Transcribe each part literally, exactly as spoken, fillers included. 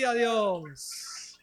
Gloria a Dios.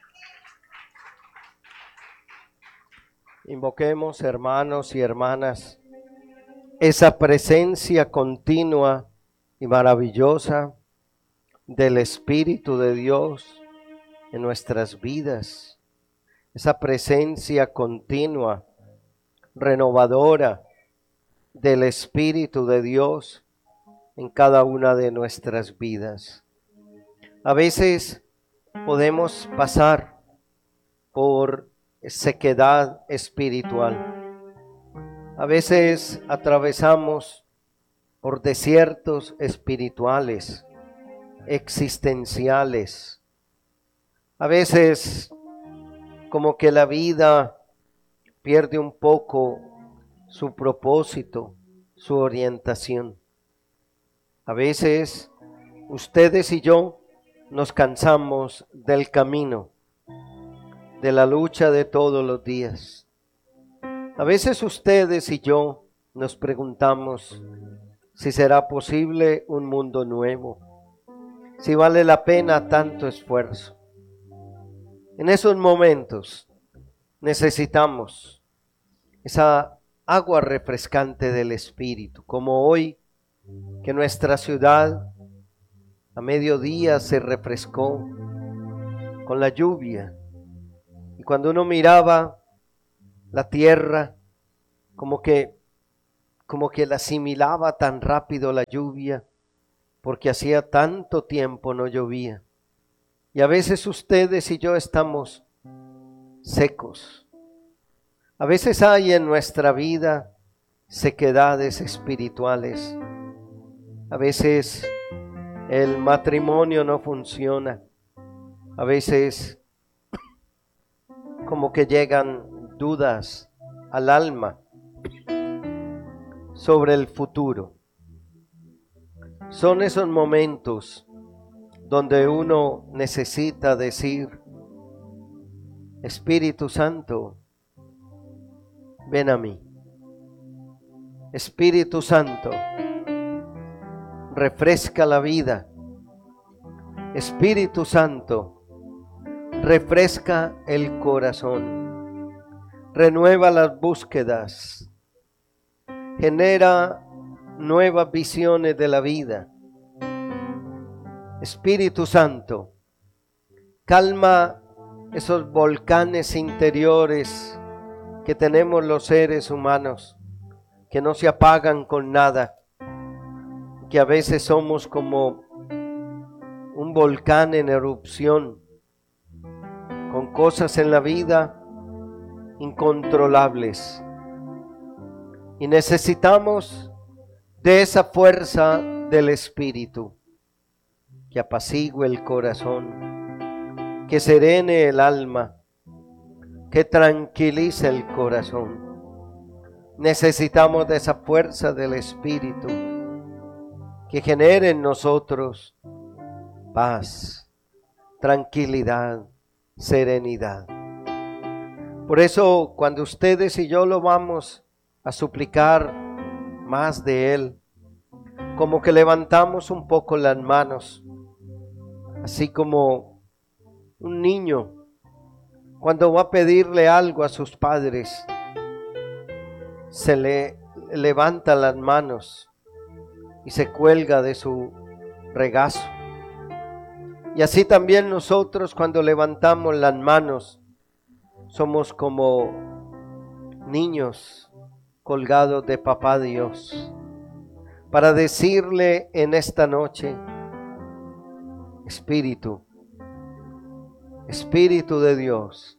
Invoquemos, hermanos y hermanas, esa presencia continua y maravillosa del Espíritu de Dios en nuestras vidas. Esa presencia continua, renovadora del Espíritu de Dios en cada una de nuestras vidas. A veces podemos pasar por sequedad espiritual. A veces atravesamos por desiertos espirituales, existenciales. A veces como que la vida pierde un poco su propósito, su orientación. A veces ustedes y yo nos cansamos del camino, de la lucha de todos los días. A veces ustedes y yo nos preguntamos si será posible un mundo nuevo, si vale la pena tanto esfuerzo. En esos momentos necesitamos esa agua refrescante del Espíritu, como hoy que nuestra ciudad a mediodía se refrescó con la lluvia. Y cuando uno miraba la tierra, como que, como que la asimilaba tan rápido la lluvia, porque hacía tanto tiempo no llovía. Y a veces ustedes y yo estamos secos. A veces hay en nuestra vida sequedades espirituales. A veces el matrimonio no funciona. A veces como que llegan dudas al alma sobre el futuro. Son esos momentos donde uno necesita decir: Espíritu Santo, ven a mí. Espíritu Santo, refresca la vida. Espíritu Santo, refresca el corazón. Renueva las búsquedas. Genera nuevas visiones de la vida. Espíritu Santo, calma esos volcanes interiores que tenemos los seres humanos, que no se apagan con nada, que a veces somos como un volcán en erupción, con cosas en la vida incontrolables. Y necesitamos de esa fuerza del Espíritu, que apacigüe el corazón, que serene el alma, que tranquilice el corazón. Necesitamos de esa fuerza del Espíritu que genere en nosotros paz, tranquilidad, serenidad. Por eso, cuando ustedes y yo lo vamos a suplicar más de Él, como que levantamos un poco las manos, así como un niño cuando va a pedirle algo a sus padres, se le levanta las manos y se cuelga de su regazo. Y así también nosotros, cuando levantamos las manos, somos como niños colgados de Papá Dios, para decirle en esta noche: Espíritu, Espíritu de Dios,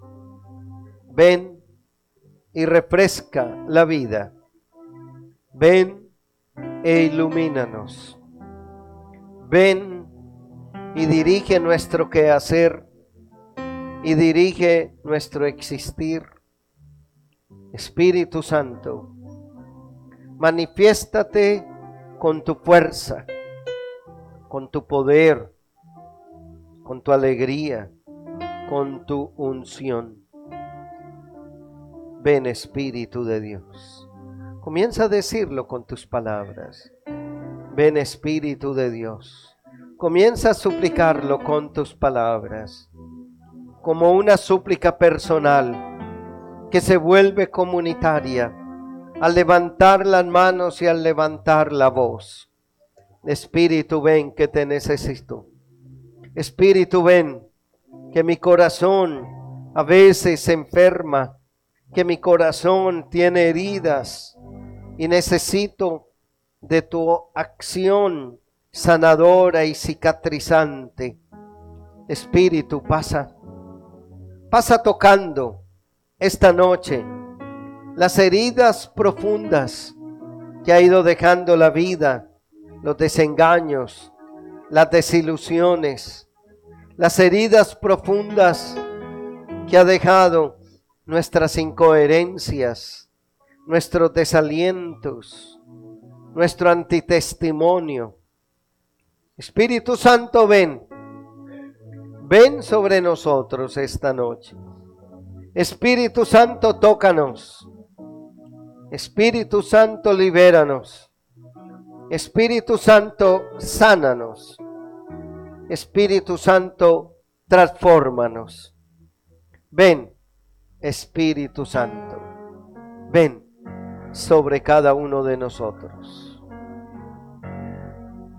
ven y refresca la vida. Ven e ilumínanos. Ven y dirige nuestro quehacer y dirige nuestro existir. Espíritu Santo, manifiéstate con tu fuerza, con tu poder, con tu alegría, con tu unción. Ven, Espíritu de Dios. Comienza a decirlo con tus palabras. Ven, Espíritu de Dios. Comienza a suplicarlo con tus palabras, como una súplica personal que se vuelve comunitaria al levantar las manos y al levantar la voz. Espíritu, ven que te necesito. Espíritu, ven que mi corazón a veces se enferma, que mi corazón tiene heridas y necesito de tu acción sanadora y cicatrizante. Espíritu, pasa, pasa tocando esta noche las heridas profundas que ha ido dejando la vida, los desengaños, las desilusiones, las heridas profundas que ha dejado nuestras incoherencias, nuestros desalientos, nuestro antitestimonio. Espíritu Santo, ven, ven sobre nosotros esta noche. Espíritu Santo, tócanos. Espíritu Santo, libéranos. Espíritu Santo, sánanos. Espíritu Santo, transfórmanos. Ven, Espíritu Santo, ven sobre cada uno de nosotros.